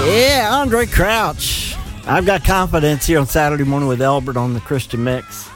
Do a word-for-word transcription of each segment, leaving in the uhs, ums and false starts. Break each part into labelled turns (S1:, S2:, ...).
S1: Yeah, Andre Crouch. I've got confidence here on Saturday Morning with Albert on the Christian Mix.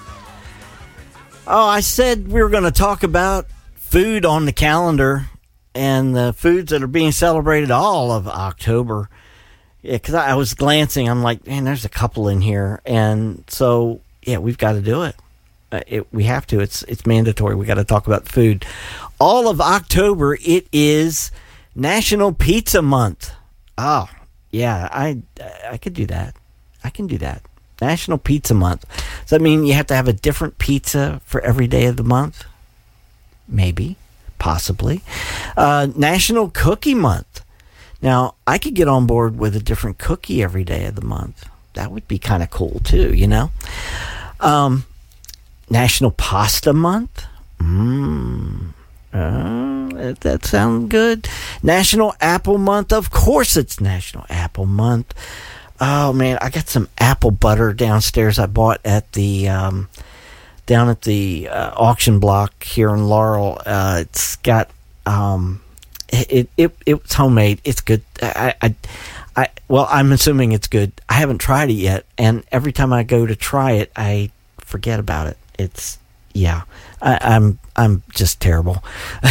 S1: Oh, I said we were going to talk about food on the calendar and the foods that are being celebrated all of October. Yeah, because I, I was glancing. I'm like, man, there's a couple in here. And so, yeah, we've got to do it. Uh, it we have to. It's it's mandatory. We got to talk about food. All of October, it is National Pizza Month. Oh, yeah, I, I could do that. I can do that. National Pizza Month. Does that mean you have to have a different pizza for every day of the month? Maybe. Possibly. Uh, National Cookie Month. Now, I could get on board with a different cookie every day of the month. That would be kind of cool, too, you know? Um, National Pasta Month. Mmm. Uh, that sounds good. National Apple Month. Of course it's National Apple Month. Oh, man, I got some apple butter downstairs I bought at the, um, down at the uh, auction block here in Laurel. Uh, it's got, um, it, it, it's homemade. It's good. I, I, I, well, I'm assuming it's good. I haven't tried it yet. And every time I go to try it, I forget about it. It's, yeah, I, I'm I'm just terrible.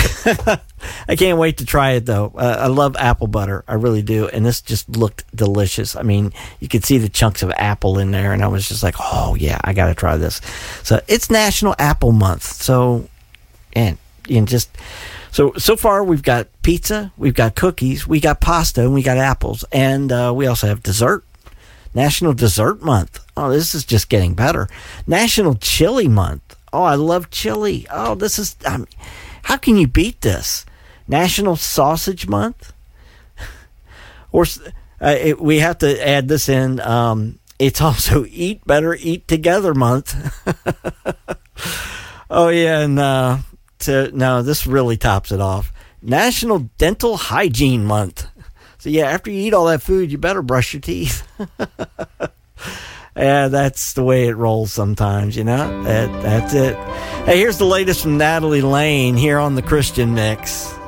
S1: I can't wait to try it, though. Uh, I love apple butter. I really do. And this just looked delicious. I mean, you could see the chunks of apple in there, and I was just like, oh, yeah, I got to try this. So it's National Apple Month. So, and, and just, so, so far we've got pizza, we've got cookies, we got pasta, and we got apples. And uh, we also have dessert. National Dessert Month. Oh, this is just getting better. National Chili Month. Oh, I love chili. Oh, this is, um, how can you beat this? National Sausage Month? Or uh, it, we have to add this in. Um, it's also Eat Better, Eat Together Month. Oh, yeah, and uh, to, no, this really tops it off. National Dental Hygiene Month. So, yeah, after you eat all that food, you better brush your teeth. Yeah, that's the way it rolls sometimes, you know? That, that's it. Hey, here's the latest from Natalie Lane here on the Christian Mix.